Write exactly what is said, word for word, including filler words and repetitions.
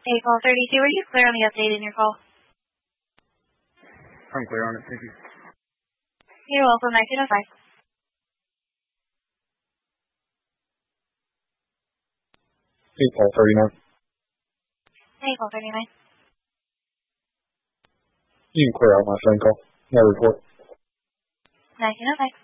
Hey, call thirty-two, are you clear on the update in your call? I'm clear on it, thank you. You're welcome, nineteen oh five. Hey, call thirty-nine. Hey, call thirty-nine. You can clear out my phone call. No report. nineteen oh five.